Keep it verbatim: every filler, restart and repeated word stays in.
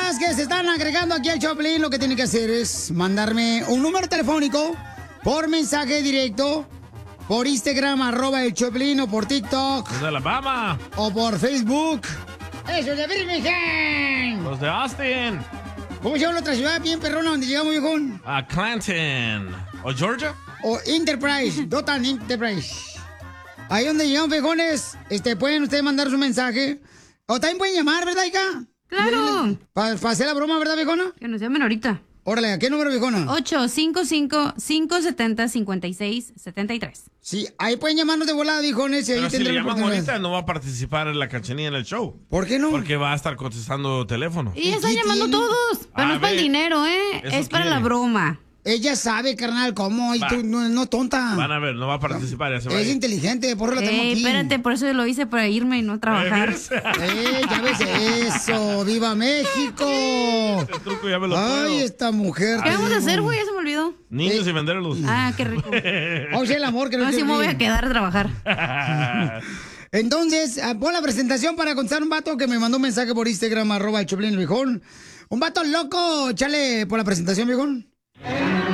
personas que se están agregando aquí al Choplin, lo que tienen que hacer es mandarme un número telefónico por mensaje directo, por Instagram, arroba el Choplin, o por TikTok. Los de Alabama. O por Facebook. ¡Eso de Birmingham! Los de Austin. ¿Cómo se llama la otra ciudad bien perrona donde llegamos, viejón? A Clanton. ¿O Georgia? O Enterprise, Dotan Enterprise. Ahí donde llegamos, viejones, este, pueden ustedes mandar su mensaje. O también pueden llamar, ¿verdad, hija? ¡Claro! Para pa hacer la broma, ¿verdad, viejona? Que nos llamen ahorita. Órale, ¿a qué número, viejona? ocho cinco cinco, cinco siete cero, cinco seis siete tres. Sí, ahí pueden llamarnos de volada, viejones. Y ahí Pero si le tendrán la llaman oportunidad. ahorita, no va a participar en la Cachanilla en el show. ¿Por qué no? Porque va a estar contestando teléfono. Y están llamando todos. Pero A no es para el ver, dinero, ¿eh? eso Es para quiere. la broma. Ella sabe, carnal, cómo. Y Va. tú no, no tonta. Van a ver, no va a participar. Ya se va a Es ir. inteligente, por eso la tengo Ey, aquí. espérate, por eso lo hice para irme y no trabajar. ¿Ves? Eh, ya ves eso. ¡Viva México! Este truco ya me lo puedo. Ay, esta mujer. ¿Qué te vamos a digo. hacer, güey? Ya se me olvidó. Niños y venderlos. Ah, qué rico. Vamos a hacer el amor que no No, sí quiere me voy a vivir. quedar a trabajar. Entonces, ah, pon la presentación para contestar un vato que me mandó un mensaje por Instagram, arroba el Choplin el viejón. Un vato loco, chale por la presentación, viejón.